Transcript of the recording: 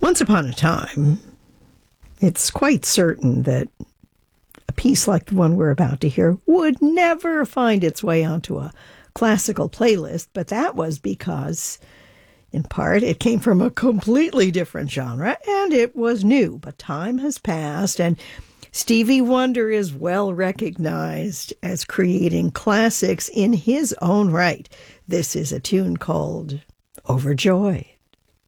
Once upon a time, it's quite certain that a piece like the one we're about to hear would never find its way onto a classical playlist, but that was because, in part, it came from a completely different genre and it was new. But time has passed, and Stevie Wonder is well recognized as creating classics in his own right. This is a tune called Overjoyed.